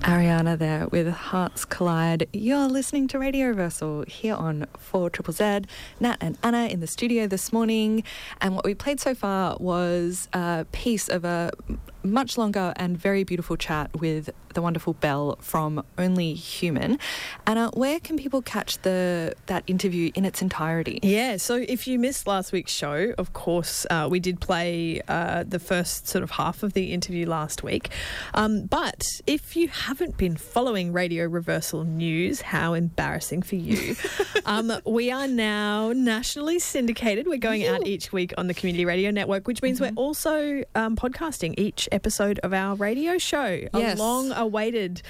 Ariana there with Hearts Collide. You're listening to Radio Reversal here on 4ZZZ. Nat and Anna in the studio this morning. And what we played so far was a piece of a much longer and very beautiful chat with the wonderful Belle from Only Human. Anna, where can people catch that interview in its entirety? Yeah, so if you missed last week's show, of course, we did play the first sort of half of the interview last week. But if you haven't been following Radio Reversal News, how embarrassing for you. We are now nationally syndicated. We're going out each week on the Community Radio Network, which means we're also podcasting each episode of our radio show. Yes. A long-awaited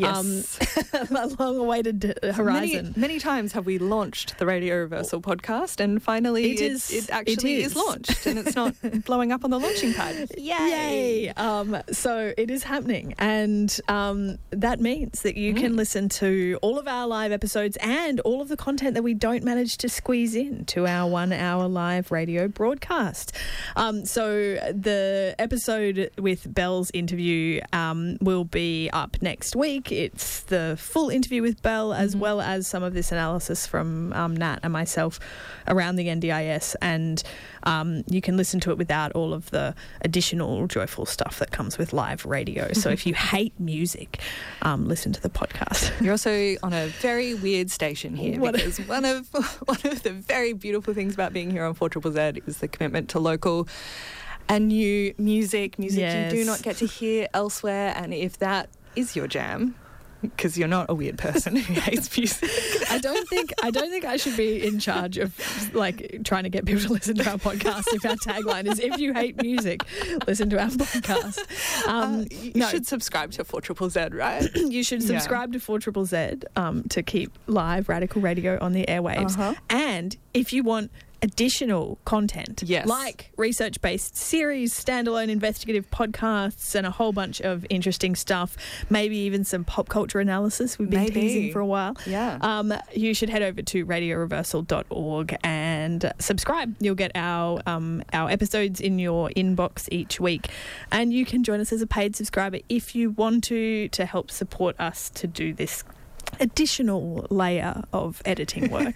horizon. Many times have we launched the Radio Reversal podcast, and finally it actually is launched, and it's not blowing up on the launching pad. Yay! So it is happening, and that means that you can listen to all of our live episodes and all of the content that we don't manage to squeeze in to our 1 hour live radio broadcast. So the episode with Belle's interview will be up next week. It's the full interview with Belle, as well as some of this analysis from Nat and myself around the NDIS, and you can listen to it without all of the additional joyful stuff that comes with live radio. So if you hate music, listen to the podcast. You're also on a very weird station here, because one of the very beautiful things about being here on 4ZZZ is the commitment to local and new music Yes. you do not get to hear elsewhere. And if that is your jam, because you're not a weird person who hates music, I don't think I should be in charge of like trying to get people to listen to our podcast. If our tagline is "If you hate music, listen to our podcast," you should subscribe to 4ZZZ, right? You should subscribe to 4ZZZ to keep live radical radio on the airwaves. And if you want additional content, like research-based series, standalone investigative podcasts, and a whole bunch of interesting stuff, maybe even some pop culture analysis we've been teasing for a while, you should head over to radioreversal.org and subscribe. You'll get our episodes in your inbox each week, and you can join us as a paid subscriber if you want to help support us to do this additional layer of editing work.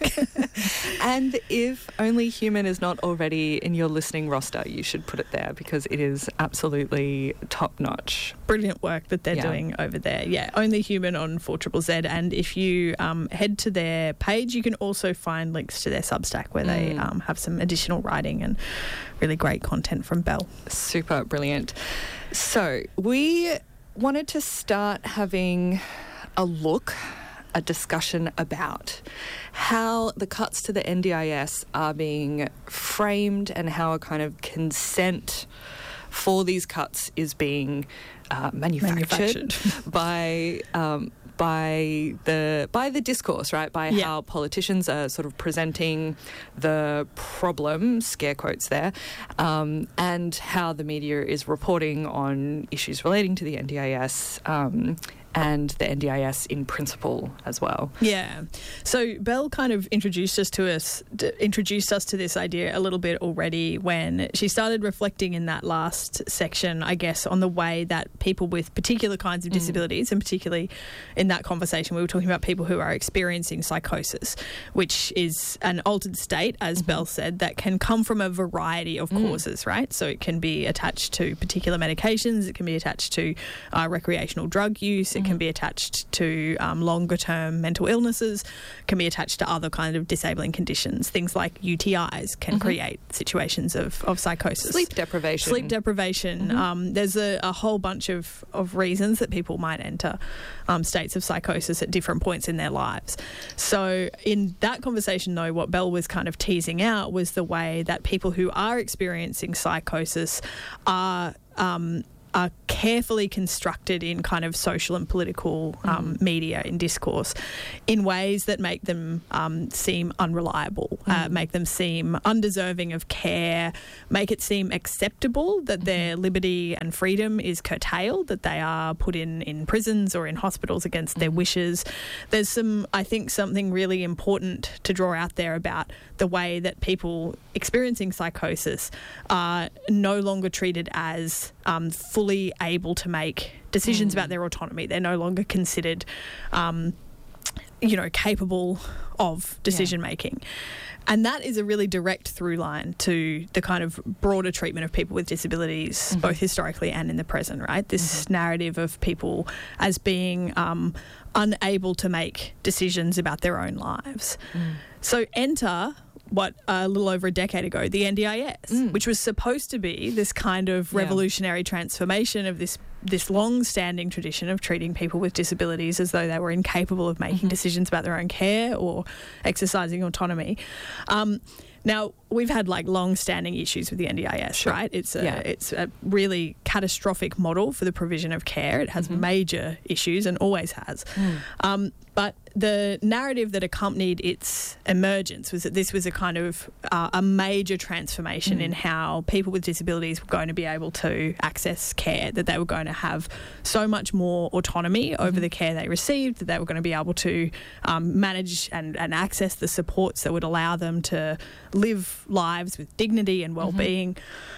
And if Only Human is not already in your listening roster, you should put it there, because it is absolutely top-notch. Brilliant work that they're doing over there. Yeah, Only Human on 4ZZZ. And if you head to their page, you can also find links to their Substack, where they have some additional writing and really great content from Belle. Super brilliant. So we wanted to start having a discussion about how the cuts to the NDIS are being framed, and how a kind of consent for these cuts is being manufactured by the discourse, right? By how politicians are sort of presenting the problem, scare quotes there, and how the media is reporting on issues relating to the NDIS, and the NDIS in principle as well. Yeah. So Belle kind of introduced us to this idea a little bit already when she started reflecting in that last section, I guess, on the way that people with particular kinds of disabilities, and particularly in that conversation we were talking about people who are experiencing psychosis, which is an altered state, as Belle said, that can come from a variety of causes, right? So it can be attached to particular medications, it can be attached to recreational drug use, it can be attached to longer-term mental illnesses, can be attached to other kind of disabling conditions. Things like UTIs can create situations of psychosis. Sleep deprivation. There's a whole bunch of reasons that people might enter states of psychosis at different points in their lives. So in that conversation, though, what Belle was kind of teasing out was the way that people who are experiencing psychosis are carefully constructed in kind of social and political media in discourse in ways that make them seem unreliable, make them seem undeserving of care, make it seem acceptable that their liberty and freedom is curtailed, that they are put in prisons or in hospitals against their wishes. There's something really important to draw out there about the way that people experiencing psychosis are no longer treated as full fully able to make decisions about their autonomy. They're no longer considered, capable of decision making. And that is a really direct through line to the kind of broader treatment of people with disabilities, both historically and in the present, right? This narrative of people as being unable to make decisions about their own lives. So enter what a little over a decade ago, the NDIS, which was supposed to be this kind of revolutionary transformation of this long-standing tradition of treating people with disabilities as though they were incapable of making decisions about their own care or exercising autonomy. Now, we've had long-standing issues with the NDIS, right? It's a really catastrophic model for the provision of care. It has major issues and always has. But the narrative that accompanied its emergence was that this was a kind of a major transformation in how people with disabilities were going to be able to access care, that they were going to have so much more autonomy over the care they received, that they were going to be able to manage and access the supports that would allow them to live lives with dignity and well-being.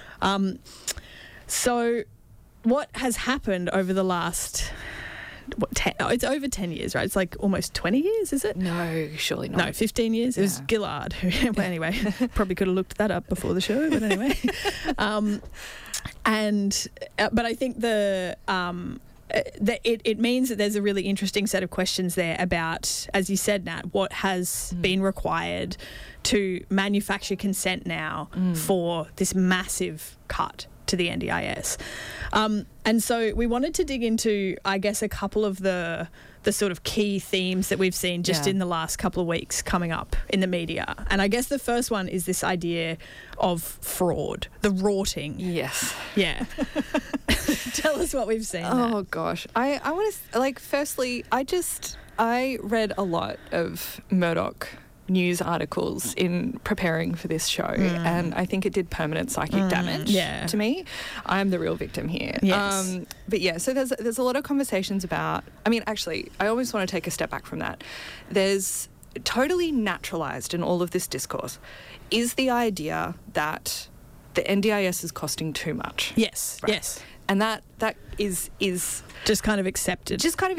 So what has happened over the last... it's over 10 years, right? It's almost 20 years, is it? No, surely not. No, 15 years. It was Gillard. Well, anyway, probably could have looked that up before the show, but anyway. But I think it means that there's a really interesting set of questions there about, as you said, Nat, what has been required to manufacture consent now for this massive cut to the NDIS. And so we wanted to dig into, I guess, a couple of the sort of key themes that we've seen just in the last couple of weeks coming up in the media. And I guess the first one is this idea of fraud, the rorting. Yes. Yeah. Tell us what we've seen. Oh, gosh. I want to, firstly, I read a lot of Murdoch news articles in preparing for this show, and I think it did permanent psychic damage to me. I'm the real victim here. Yes. But yeah, so there's a lot of conversations about, actually, I always want to take a step back from that. There's totally naturalised in all of this discourse is the idea that the NDIS is costing too much. Yes, right? Yes. And that is just kind of accepted.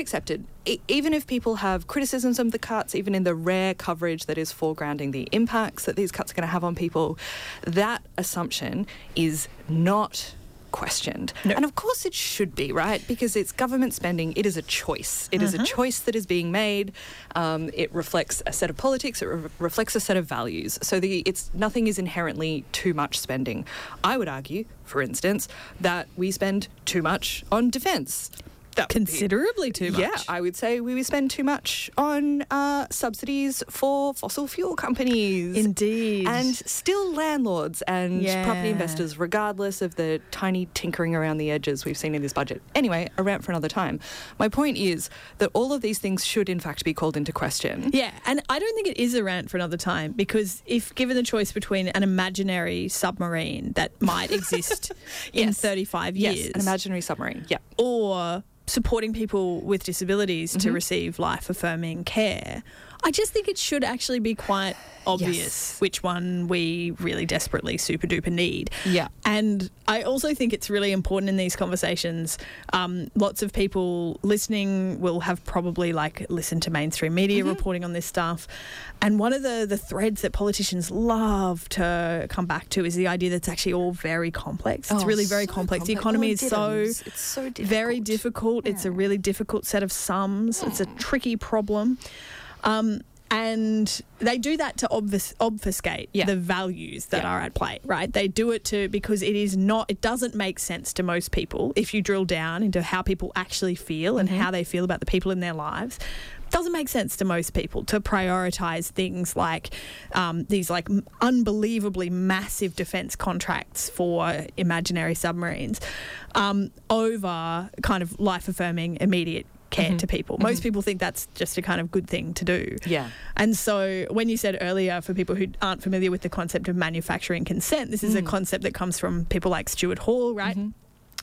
Even if people have criticisms of the cuts, even in the rare coverage that is foregrounding the impacts that these cuts are going to have on people, that assumption is not questioned. No. And of course it should be, right? Because it's government spending. It is a choice. It is a choice that is being made. It reflects a set of politics. It reflects a set of values. So nothing is inherently too much spending. I would argue, for instance, that we spend too much on defence. Considerably too much. Yeah, I would say we would spend too much on subsidies for fossil fuel companies. Indeed. And still landlords and property investors, regardless of the tiny tinkering around the edges we've seen in this budget. Anyway, a rant for another time. My point is that all of these things should, in fact, be called into question. Yeah, and I don't think it is a rant for another time, because if given the choice between an imaginary submarine that might exist in 35 years... Yes, an imaginary submarine, yeah. Or supporting people with disabilities to receive life-affirming care, I just think it should actually be quite obvious which one we really desperately super-duper need. Yeah. And I also think it's really important in these conversations. Lots of people listening will have probably listened to mainstream media reporting on this stuff. And one of the threads that politicians love to come back to is the idea that it's actually all very complex. It's really very complex. The economy is so very difficult. Yeah. It's a really difficult set of sums. It's a tricky problem. And they do that to obfuscate the values that are at play, right? They do it because it doesn't make sense to most people if you drill down into how people actually feel and how they feel about the people in their lives. It doesn't make sense to most people to prioritise things like these unbelievably massive defence contracts for imaginary submarines over kind of life-affirming immediate care to people. Most people think that's just a kind of good thing to do. Yeah. And so when you said earlier, for people who aren't familiar with the concept of manufacturing consent, this is a concept that comes from people like Stuart Hall, right?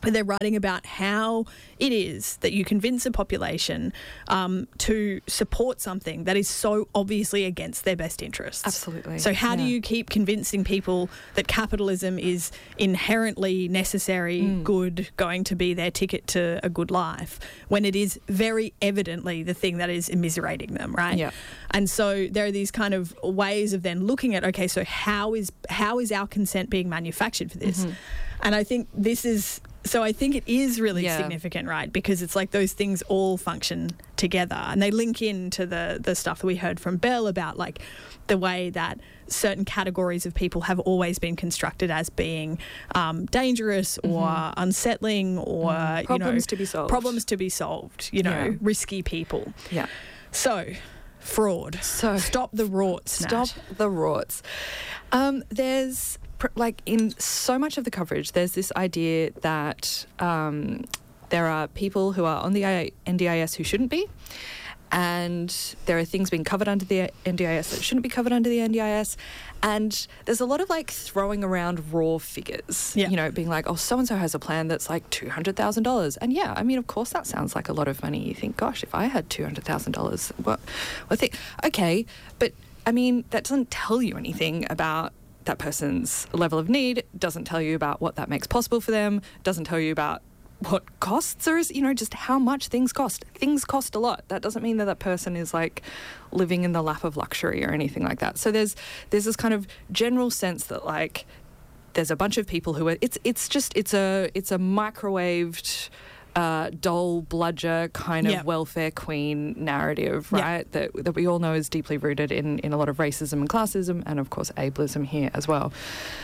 But they're writing about how it is that you convince a population to support something that is so obviously against their best interests. Absolutely. So how do you keep convincing people that capitalism is inherently necessary, good, going to be their ticket to a good life, when it is very evidently the thing that is immiserating them, right? Yeah. And so there are these kind of ways of then looking at, okay, so how is our consent being manufactured for this? And I think this is... So I think it is really significant, right? Because it's like those things all function together, and they link into the stuff that we heard from Bell about, like the way that certain categories of people have always been constructed as being dangerous or unsettling or problems to be solved. Problems to be solved. Risky people. Yeah. So fraud. So stop the rorts. Stop the rorts. There's in so much of the coverage, there's this idea that there are people who are on the NDIS who shouldn't be, and there are things being covered under the NDIS that shouldn't be covered under the NDIS, and there's a lot of throwing around raw figures, being like, oh, so-and-so has a plan that's like $200,000. And yeah, I mean, of course that sounds like a lot of money. You think, gosh, if I had $200,000, what I think, okay, but I mean, that doesn't tell you anything about that person's level of need, doesn't tell you about what that makes possible for them, doesn't tell you about what costs are, just how much things cost. Things cost a lot. That doesn't mean that that person is living in the lap of luxury or anything like that. So there's this kind of general sense that there's a bunch of people who are, it's a microwaved doll bludger kind of welfare queen narrative, right? That we all know is deeply rooted in a lot of racism and classism, and of course ableism here as well.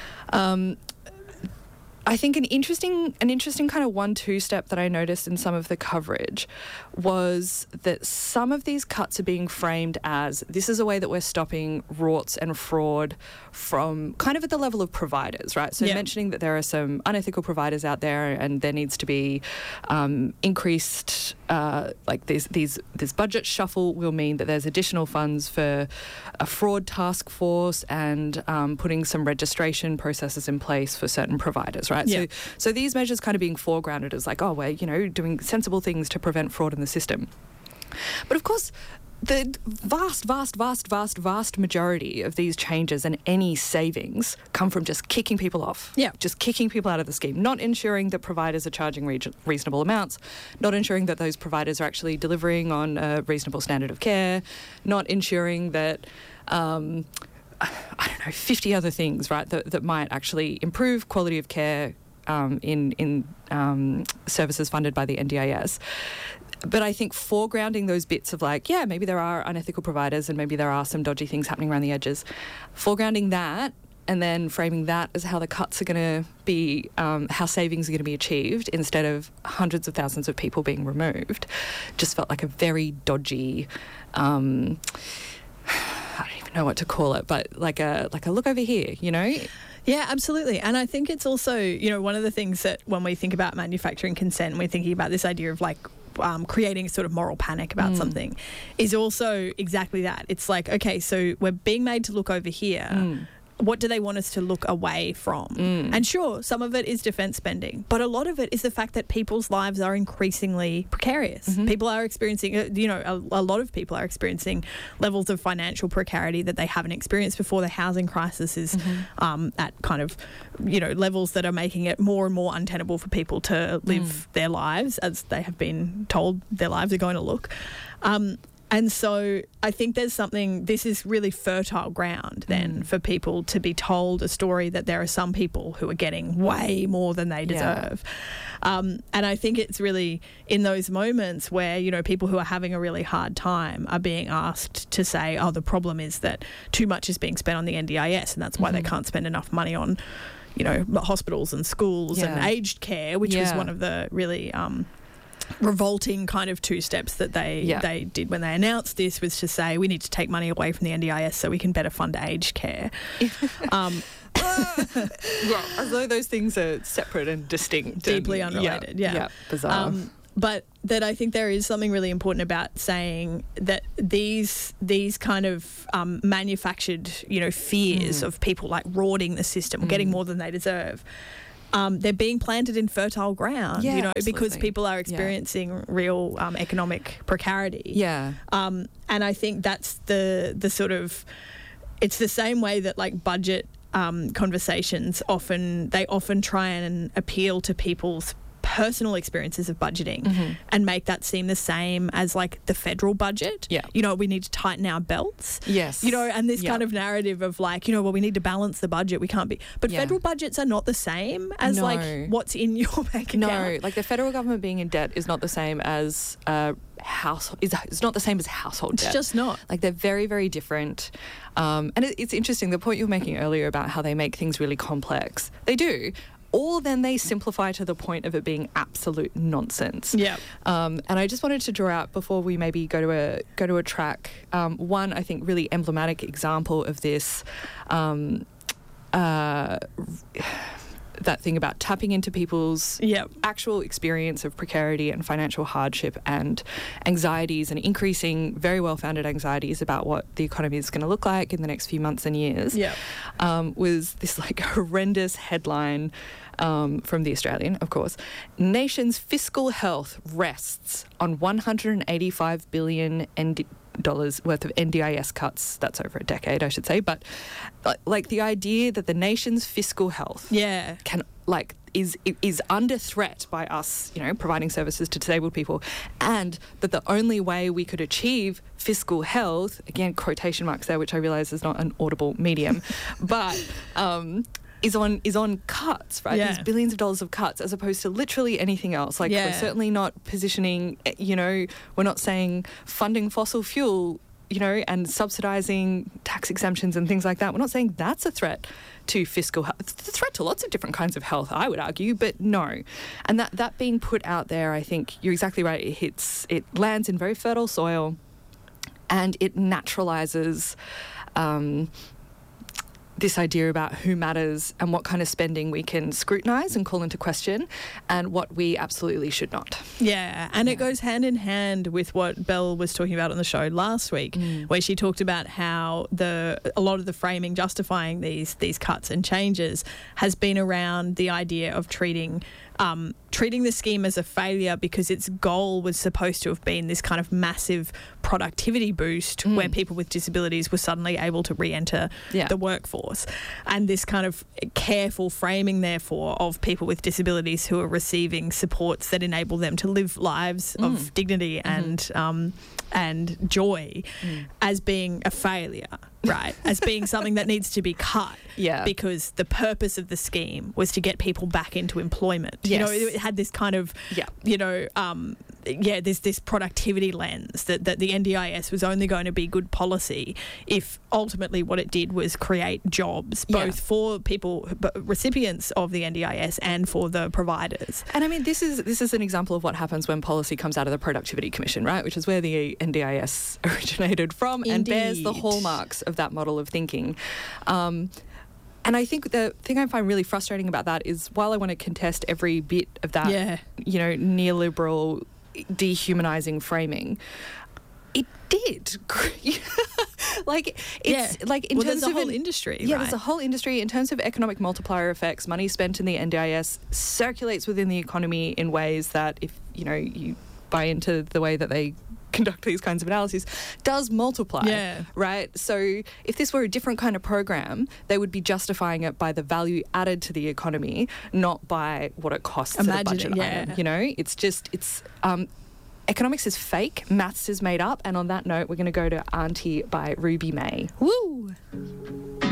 I think an interesting kind of 1-2 step that I noticed in some of the coverage was that some of these cuts are being framed as this is a way that we're stopping rorts and fraud from kind of at the level of providers, right? So mentioning that there are some unethical providers out there and there needs to be increased, this budget shuffle will mean that there's additional funds for a fraud task force and putting some registration processes in place for certain providers, right? Yeah. So these measures kind of being foregrounded as we're, doing sensible things to prevent fraud in the system. But of course, the vast majority of these changes and any savings come from just kicking people off. Yeah. Just kicking people out of the scheme, not ensuring that providers are charging reasonable amounts, not ensuring that those providers are actually delivering on a reasonable standard of care, not ensuring that 50 other things, right, that might actually improve quality of care in services funded by the NDIS. But I think foregrounding those bits of maybe there are unethical providers and maybe there are some dodgy things happening around the edges, foregrounding that and then framing that as how the cuts are going to be, how savings are going to be achieved instead of hundreds of thousands of people being removed, just felt like a very dodgy... I don't even know what to call it, but like a look over here, Yeah, absolutely. And I think it's also, one of the things that when we think about manufacturing consent, and we're thinking about this idea of creating a sort of moral panic about something, is also exactly that. It's okay, so we're being made to look over here. What do they want us to look away from? And sure, some of it is defence spending, but a lot of it is the fact that people's lives are increasingly precarious. People are experiencing, a lot of people are experiencing levels of financial precarity that they haven't experienced before. The housing crisis is at kind of, levels that are making it more and more untenable for people to live their lives as they have been told their lives are going to look. And so I think this is really fertile ground then for people to be told a story that there are some people who are getting way more than they deserve. And I think it's really in those moments where, people who are having a really hard time are being asked to say, oh, the problem is that too much is being spent on the NDIS and that's why they can't spend enough money on, hospitals and schools and aged care, which was one of the really... revolting kind of 2 steps that they did when they announced this, was to say we need to take money away from the NDIS so we can better fund aged care. As though those things are separate and distinct. Deeply unrelated, bizarre. But that I think there is something really important about saying that these kind of manufactured, fears of people rorting the system, getting more than they deserve, they're being planted in fertile ground, Yeah, because absolutely. people are experiencing real economic precarity. Yeah. And I think that's the sort of, it's the same way that like budget conversations often try and appeal to people's personal experiences of budgeting and make that seem the same as like the federal budget. Yeah. We need to tighten our belts. Yes. And this kind of narrative of like, well, we need to balance the budget. We can't be. But federal budgets are not the same as like what's in your bank account. No, like the federal government being in debt is not the same as it's not the same as household debt. It's just not. Like they're very, very different. And it's interesting, the point you were making earlier about how they make things really complex. They do. Or then they simplify to the point of it being absolute nonsense. Yeah. And I just wanted to draw out, before we maybe go to a track, one, I think, really emblematic example of this, that thing about tapping into people's actual experience of precarity and financial hardship and anxieties, and increasing very well-founded anxieties about what the economy is going to look like in the next few months and years, was this like horrendous headline from The Australian, of course. Nation's fiscal health rests on $185 billion worth of NDIS cuts. That's over a decade, I should say. But like the idea that the nation's fiscal health can is under threat by us, providing services to disabled people, and that the only way we could achieve fiscal health, again, quotation marks there, which I realise is not an audible medium, but is on cuts, right? These billions of dollars of cuts, as opposed to literally anything else. Like we're certainly not positioning, we're not saying funding fossil fuel, and subsidising tax exemptions and things like that. We're not saying that's a threat to fiscal health. It's a threat to lots of different kinds of health, I would argue, but no. And that being put out there, I think you're exactly right. It lands in very fertile soil, and it naturalises this idea about who matters and what kind of spending we can scrutinise and call into question, and what we absolutely should not. Yeah, and it goes hand in hand with what Belle was talking about on the show last week, where she talked about how a lot of the framing justifying these cuts and changes has been around the idea of treating the scheme as a failure because its goal was supposed to have been this kind of massive productivity boost where people with disabilities were suddenly able to re-enter the workforce. And this kind of careful framing, therefore, of people with disabilities who are receiving supports that enable them to live lives of dignity and joy as being a failure, right? As being something that needs to be cut. Yeah. Because the purpose of the scheme was to get people back into employment. Yes. It had this kind of, this productivity lens that the NDIS was only going to be good policy if ultimately what it did was create jobs, both for people, recipients of the NDIS, and for the providers. And I mean, this is an example of what happens when policy comes out of the Productivity Commission, right? Which is where the NDIS originated from. Indeed. And bears the hallmarks of that model of thinking. And I think the thing I find really frustrating about that is, while I want to contest every bit of that, neoliberal, dehumanising framing, it did. Like it's like in terms there's a whole industry. Yeah, right? There's a whole industry in terms of economic multiplier effects. Money spent in the NDIS circulates within the economy in ways that, if you buy into the way that they conduct these kinds of analyses, does multiply, right? So if this were a different kind of program, they would be justifying it by the value added to the economy, not by what it costs. Imagine at a budget item. It's economics is fake, maths is made up, and on that note, we're going to go to Auntie by Ruby May. Woo!